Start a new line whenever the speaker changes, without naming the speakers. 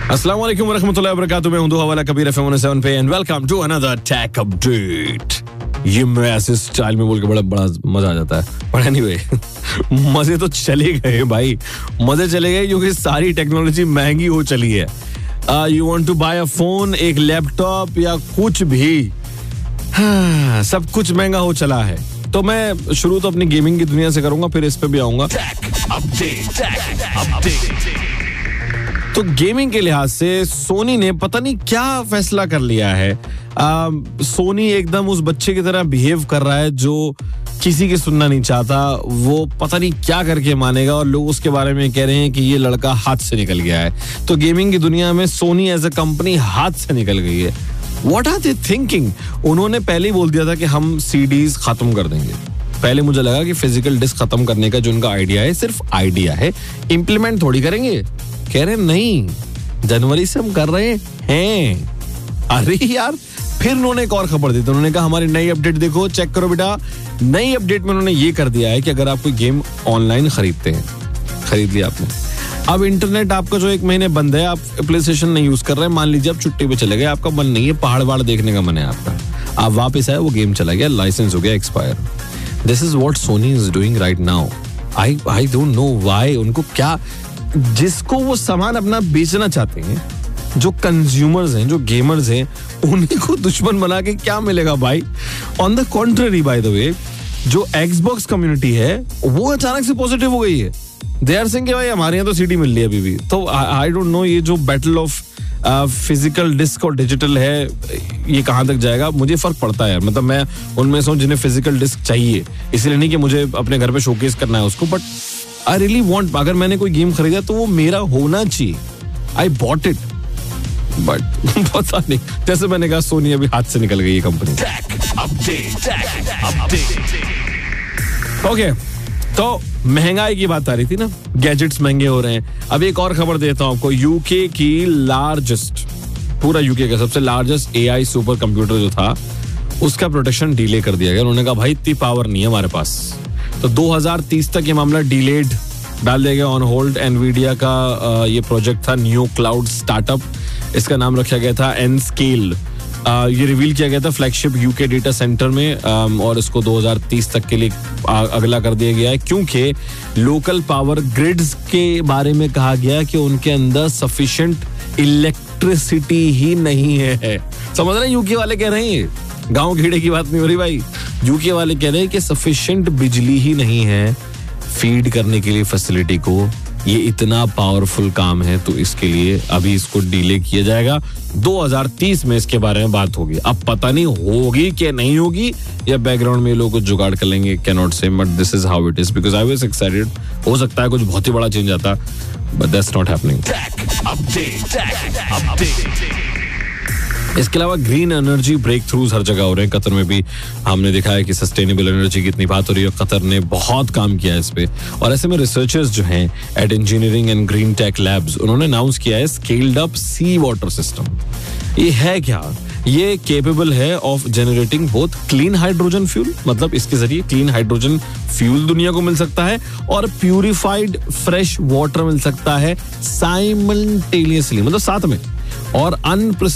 अस्सलाम वालेकुम वरहमतुल्लाहि वबरकातुहू। मैं हूं हवाला कबीर FM 107 पे and welcome to another take update. ये मैं ऐसे स्टाइल में बोल के बड़ा मजा आ जाता है, पर एनीवे मजे तो चले गए भाई, मजे चले गए क्योंकि सारी टेक्नोलॉजी महंगी हो चली है। You want to bye a phone, एक लैपटॉप या कुछ भी, सब कुछ महंगा हो चला है। तो मैं शुरू तो अपनी गेमिंग की दुनिया से करूंगा, फिर इस पे भी आऊंगा। तो गेमिंग के लिहाज से सोनी ने पता नहीं क्या फैसला कर लिया है। सोनी एकदम उस बच्चे की तरह बिहेव कर रहा है जो किसी की सुनना नहीं चाहता। वो पता नहीं क्या करके मानेगा और लोग उसके बारे में कह रहे हैं कि ये लड़का हाथ से निकल गया है। तो गेमिंग की दुनिया में सोनी एज अ कंपनी हाथ से निकल गई है। What are they thinking? उन्होंने पहले ही बोल दिया था कि हम सीडीज खत्म कर देंगे। पहले मुझे लगा कि फिजिकल डिस्क खत्म करने का जो उनका आइडिया है सिर्फ आइडिया है, इंप्लीमेंट थोड़ी करेंगे। कह रहे नहीं, जनवरी से हम कर रहे हैं। अरे यार, फिर उन्होंने एक और खबर दी। तो उन्होंने कहा हमारी नई अपडेट देखो, चेक करो बेटा। नई अपडेट में उन्होंने ये कर दिया है कि अगर आप कोई गेम ऑनलाइन खरीदते हैं, खरीद लिया आपने, अब इंटरनेट आपका जो 1 महीने बंद है, आप प्ले स्टेशन नहीं यूज कर रहे हैं, मान लीजिए आप छुट्टी पे चले गए, आपका मन नहीं है, पहाड़ वहाड़ देखने का मन है आपका, आप वापस आए, वो गेम चला गया, लाइसेंस हो गया expire. This is what Soni is doing right now. I don't know why. उनको क्या, जिसको वो सामान अपना बेचना चाहते हैं, जो कंज्यूमर्स हैं, जो गेमर्स हैं, उन्हीं को दुश्मन बना के क्या मिलेगा भाई? On the contrary, by the way, जो एक्सबॉक्स कम्युनिटी है वो अचानक से पॉजिटिव हो गई है। दे आर सेइंग कि भाई हमारे यहाँ तो सीडी मिल रही है अभी भी। तो आई डोंट नो ये जो बैटल ऑफ फिजिकल डिस्क और डिजिटल है, ये कहाँ तक जाएगा? मुझे फर्क पड़ता है, मतलब मैं उनमें से हूं जिन्हें फिजिकल डिस्क चाहिए, इसलिए नहीं कि मुझे अपने घर पे शोकेस करना है उसको, बट आई रियली वांट, अगर मैंने कोई गेम खरीदा तो वो मेरा होना चाहिए। आई बॉट इट, बट पता नहीं, जैसे मैंने कहा सोनी अभी हाथ से निकल गई ये कंपनी। ओके, तो महंगाई की बात आ रही थी ना, गैजेट्स महंगे हो रहे हैं। अब एक और खबर देता हूं आपको। यूके की लार्जेस्ट, पूरा यूके का सबसे लार्जेस्ट AI सुपर कंप्यूटर जो था, उसका प्रोडक्शन डिले कर दिया गया। उन्होंने कहा भाई इतनी पावर नहीं है हमारे पास, तो 2030 तक ये मामला डिलेड डाल दिया गया, ऑन होल्ड। एनवीडिया का ये प्रोजेक्ट था, न्यू क्लाउड स्टार्टअप, इसका नाम रखा गया था N-Scale। ये रिवील किया गया था फ्लैगशिप यूके डेटा सेंटर में, और इसको 2030 तक के लिए अगला कर दिया गया है, क्योंकि लोकल पावर ग्रिड्स के बारे में कहा गया कि उनके अंदर सफिशिएंट इलेक्ट्रिसिटी ही नहीं है। समझ रहे हैं? यूके वाले कह रहे हैं, गांव घेड़े की बात नहीं हो रही भाई, यूके वाले कह रहे हैं कि सफिशिएंट बिजली ही नहीं है फीड करने के लिए फैसिलिटी को। ये इतना पावरफुल काम है, तो इसके लिए अभी इसको डिले किया जाएगा। 2030 में इसके बारे में बात होगी। अब पता नहीं होगी कि नहीं होगी, या बैकग्राउंड में लोग कुछ जुगाड़ कर लेंगे, कैन नॉट से, but this is how it is, because I was excited. हो सकता है कुछ बहुत ही बड़ा चेंज आता, बट दैट्स नॉट हैपनिंग। इसके अलावा ग्रीन एनर्जी ब्रेक थ्रूज हर जगह हो रहे हैं। कतर में भी हमने देखा है कि सस्टेनेबल एनर्जी की इतनी बात हो रही है, कतर ने बहुत काम किया है इस पे। और ऐसे में रिसर्चर्स जो हैं eight engineering and green Tech Labs, उन्होंने अनाउंस किया है स्केल्ड अप सी वाटर सिस्टम। ये है क्या? ये केपेबल है of generating both clean hydrogen fuel, मतलब इसके जरिए क्लीन हाइड्रोजन फ्यूल दुनिया को मिल सकता है, और प्यूरिफाइड फ्रेश वाटर मिल सकता है साइमल्टेनियसली, मतलब साथ में। और